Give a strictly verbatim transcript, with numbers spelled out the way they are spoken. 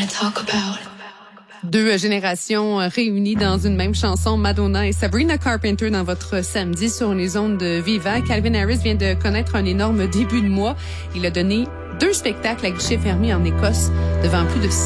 talk about. Deux générations réunies dans une même chanson, Madonna et Sabrina Carpenter dans votre samedi sur les ondes de Viva. Calvin Harris vient de connaître un énorme début de mois. Il a donné deux spectacles à guichet fermé en Écosse devant plus de